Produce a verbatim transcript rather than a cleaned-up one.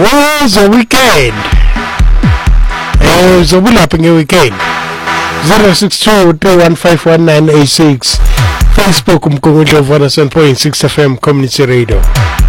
was a weekend. Eh zobulapha ngeweekend. zero six two three one five one nine eight six. Facebook umgungundlovu one oh seven point six F M Community Radio.